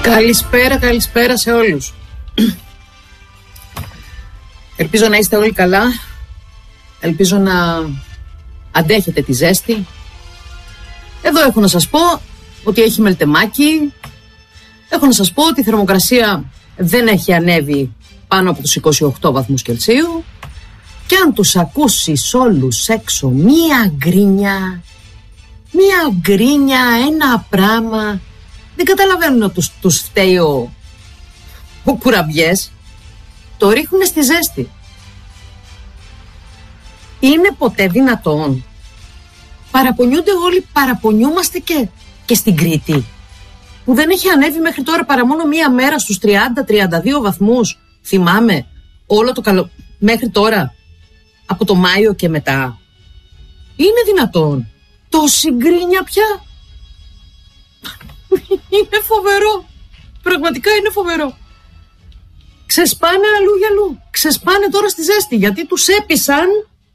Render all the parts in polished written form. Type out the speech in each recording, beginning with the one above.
Καλησπέρα σε όλους. Ελπίζω να είστε όλοι καλά. Ελπίζω να αντέχετε τη ζέστη. Εδώ έχω να σας πω ότι έχει μελτεμάκι. Έχω να σας πω ότι η θερμοκρασία δεν έχει ανέβει πάνω από τους 28 βαθμούς Κελσίου. Και αν τους ακούσεις όλους έξω μία γκρίνια, ένα πράγμα, δεν καταλαβαίνουν ότι τους φταίει ο κουραμπιές. Το ρίχνουνε στη ζέστη. Είναι ποτέ δυνατόν? Παραπονιούνται όλοι, παραπονιούμαστε και στην Κρήτη, που δεν έχει ανέβει μέχρι τώρα παρά μόνο μία μέρα στους 30-32 βαθμούς. Θυμάμαι όλο το μέχρι τώρα, από το Μάιο και μετά. Είναι δυνατόν? Τόση γκρίνια πια? Είναι φοβερό. Πραγματικά είναι φοβερό. Ξεσπάνε αλλού για αλλού. Ξεσπάνε τώρα στη ζέστη, γιατί τους έπεισαν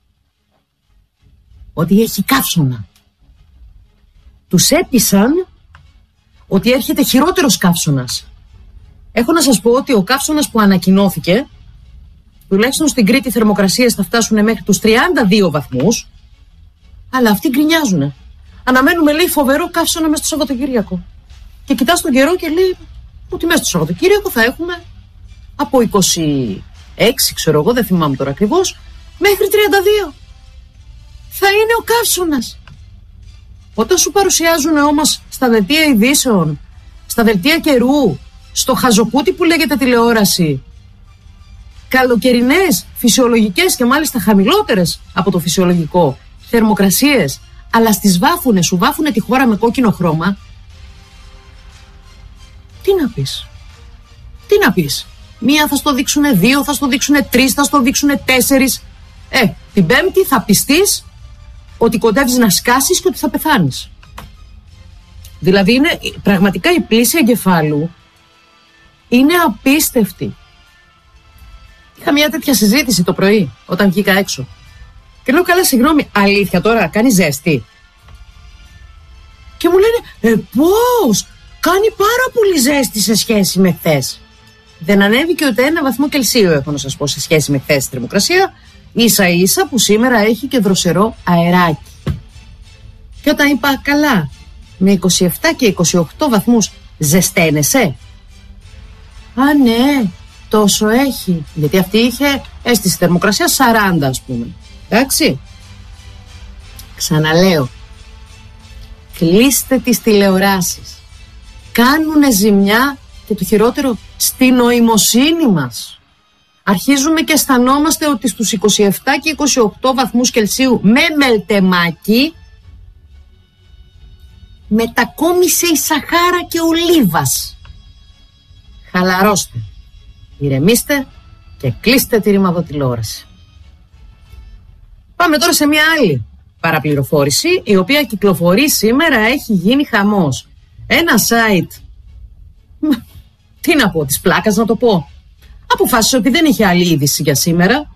ότι έχει καύσωνα. Τους έπεισαν ότι έρχεται χειρότερος καύσωνας. Έχω να σας πω ότι ο καύσωνας που ανακοινώθηκε, τουλάχιστον στην Κρήτη, οι θερμοκρασίες θα φτάσουν μέχρι τους 32 βαθμούς, αλλά αυτοί γκρινιάζουνε. Αναμένουμε, λέει, φοβερό καύσωνα μέσα στο Σαββατοκύριακο. Και κοιτάς τον καιρό και λέει ότι μέσα στο Σαββατοκύριακο θα έχουμε από 26, ξέρω εγώ, δεν θυμάμαι τώρα ακριβώς, μέχρι 32. Θα είναι ο καύσωνας. Όταν σου παρουσιάζουν όμως στα δελτία ειδήσεων, στα δελτία καιρού, στο χαζοκούτι που λέγεται τηλεόραση, καλοκαιρινές, φυσιολογικές και μάλιστα χαμηλότερες από το φυσιολογικό θερμοκρασίες, αλλά στις βάφουνε, σου βάφουνε τη χώρα με κόκκινο χρώμα, τι να πεις? Μία θα στο δείξουνε, δύο θα στο δείξουνε, τρεις θα στο δείξουνε, τέσσερις. Την Πέμπτη θα πιστείς ότι κοντεύεις να σκάσεις και ότι θα πεθάνεις. Δηλαδή είναι πραγματικά η πλήση εγκεφάλου είναι απίστευτη. Είχα μια τέτοια συζήτηση το πρωί όταν βγήκα έξω και λέω, καλά, συγγνώμη, αλήθεια τώρα κάνει ζέστη? Και μου λένε, πώς? Κάνει πάρα πολύ ζέστη σε σχέση με χθες. Δεν ανέβηκε ούτε 1 βαθμό Κελσίου, έχω να σας πω, σε σχέση με χθες τη θερμοκρασία. Ίσα ίσα που σήμερα έχει και δροσερό αεράκι. Και όταν είπα, καλά, με 27 και 28 βαθμούς ζεσταίνεσαι? Α, ναι, τόσο έχει. Γιατί αυτή είχε αίσθηση θερμοκρασία 40, ας πούμε. Εντάξει. Ξαναλέω, κλείστε τις τηλεοράσεις. Κάνουνε ζημιά και το χειρότερο στη νοημοσύνη μας. Αρχίζουμε και αισθανόμαστε ότι στους 27 και 28 βαθμούς Κελσίου με μελτεμάκι μετακόμισε η Σαχάρα και ο Λίβας. Χαλαρώστε, ηρεμήστε και κλείστε τη ρημαδοτηλεόραση. Πάμε τώρα σε μια άλλη παραπληροφόρηση, η οποία κυκλοφορεί σήμερα, έχει γίνει χαμός. Ένα site, τι να πω, της πλάκας να το πω. Αποφάσισε ότι δεν είχε άλλη είδηση για σήμερα.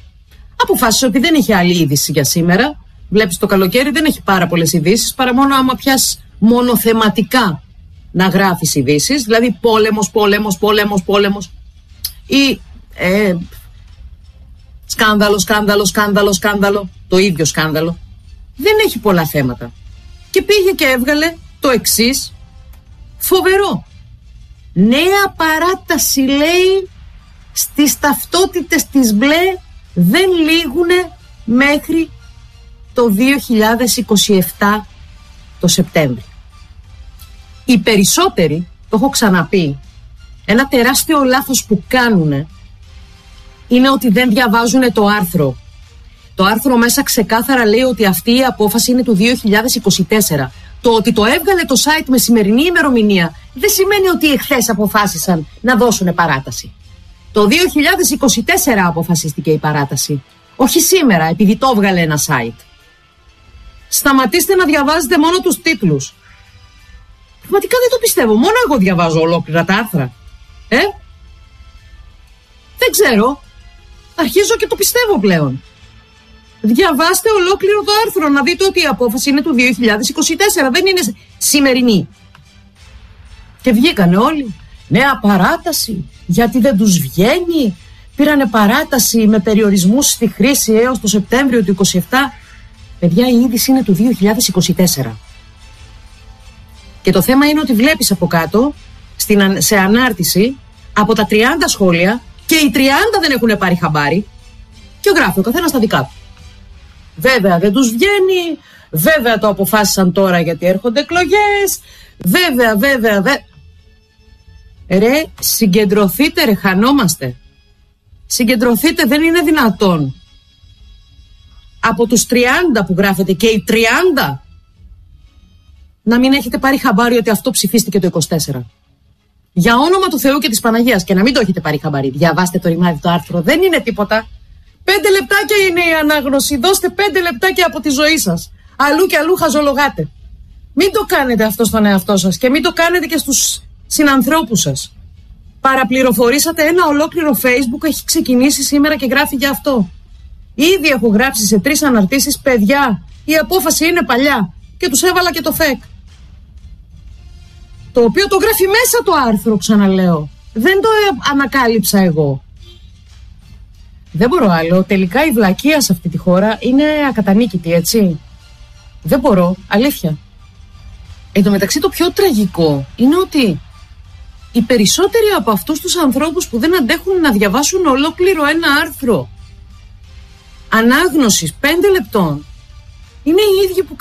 Βλέπεις, το καλοκαίρι δεν έχει πάρα πολλές ειδήσεις, παρά μόνο άμα πιάσεις μονοθεματικά να γράφεις ειδήσεις. Δηλαδή πόλεμος ή σκάνδαλο, το ίδιο σκάνδαλο. Δεν έχει πολλά θέματα. Και πήγε και έβγαλε το εξής φοβερό. Νέα παράταση, λέει, στις ταυτότητες της μπλε δεν λήγουνε μέχρι το 2027 το Σεπτέμβριο. Οι περισσότεροι, το έχω ξαναπεί, ένα τεράστιο λάθος που κάνουνε είναι ότι δεν διαβάζουν το άρθρο. Το άρθρο μέσα ξεκάθαρα λέει ότι αυτή η απόφαση είναι του 2024. Το ότι το έβγαλε το site με σημερινή ημερομηνία δεν σημαίνει ότι εχθές αποφάσισαν να δώσουν παράταση. Το 2024 αποφασίστηκε η παράταση. Όχι σήμερα, επειδή το έβγαλε ένα site. Σταματήστε να διαβάζετε μόνο τους τίτλους. Πραγματικά δεν το πιστεύω. Μόνο εγώ διαβάζω ολόκληρα τα άρθρα. Δεν ξέρω. Αρχίζω και το πιστεύω πλέον. Διαβάστε ολόκληρο το άρθρο να δείτε ότι η απόφαση είναι του 2024, δεν είναι σημερινή. Και βγήκανε όλοι Νέα παράταση, γιατί δεν τους βγαίνει. Πήρανε παράταση με περιορισμούς στη χρήση έως το Σεπτέμβριο του 27. Παιδιά, η είδηση είναι του 2024. Και το θέμα είναι ότι βλέπεις από κάτω, σε ανάρτηση, από τα 30 σχόλια, και οι 30 δεν έχουν πάρει χαμπάρι, και γράφει ο καθένας τα δικά του. Βέβαια δεν τους βγαίνει, βέβαια το αποφάσισαν τώρα γιατί έρχονται εκλογές, βέβαια. Ρε, συγκεντρωθείτε ρε, χανόμαστε. Συγκεντρωθείτε, δεν είναι δυνατόν. Από τους 30 που γράφετε και οι 30 να μην έχετε πάρει χαμπάρι ότι αυτό ψηφίστηκε το 24. Για όνομα του Θεού και της Παναγίας, και να μην το έχετε πάρει χαμπάρι. Διαβάστε το ρημάδι το άρθρο, δεν είναι τίποτα. 5 λεπτάκια είναι η ανάγνωση. Δώστε 5 λεπτάκια από τη ζωή σας. Αλλού και αλλού χαζολογάτε. Μην το κάνετε αυτό στον εαυτό σας και μην το κάνετε και στους συνανθρώπους σας. Παραπληροφορήσατε ένα ολόκληρο Facebook, έχει ξεκινήσει σήμερα και γράφει για αυτό. Ήδη έχω γράψει σε 3 αναρτήσεις, παιδιά, η απόφαση είναι παλιά, και τους έβαλα και το ΦΕΚ. Το οποίο το γράφει μέσα το άρθρο, ξαναλέω. Δεν το ανακάλυψα εγώ. Δεν μπορώ άλλο. Τελικά η βλακεία σε αυτή τη χώρα είναι ακατανίκητη, έτσι. Δεν μπορώ, αλήθεια. Εν τω μεταξύ το πιο τραγικό είναι ότι οι περισσότεροι από αυτούς τους ανθρώπους που δεν αντέχουν να διαβάσουν ολόκληρο ένα άρθρο ανάγνωσης 5 λεπτών είναι οι ίδιοι που